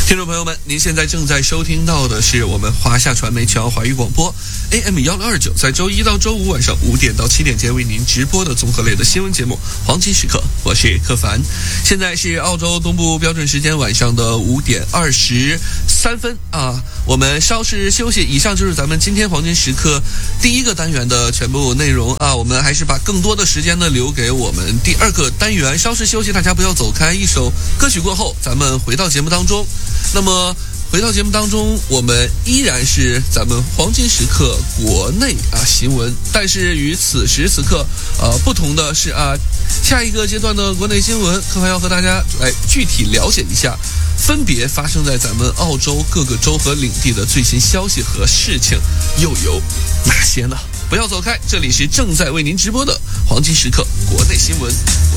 听众朋友们，您现在正在收听到的是我们华夏传媒全华语广播 AM1629，在周一到周五晚上5点到7点间为您直播的综合类的新闻节目《黄金时刻》，我是柯凡。现在是澳洲东部标准时间晚上的5点23分啊，我们稍事休息。以上就是咱们今天黄金时刻第一个单元的全部内容啊，我们还是把更多的时间呢留给我们第二个单元。稍事休息，大家不要走开。一首歌曲过后，咱们回到节目当中。那么回到节目当中，我们依然是咱们黄金时刻国内新闻，但是与此时此刻不同的是下一个阶段的国内新闻，柯凡要和大家来具体了解一下，分别发生在咱们澳洲各个州和领地的最新消息和事情又有哪些呢？不要走开，这里是正在为您直播的黄金时刻国内新闻。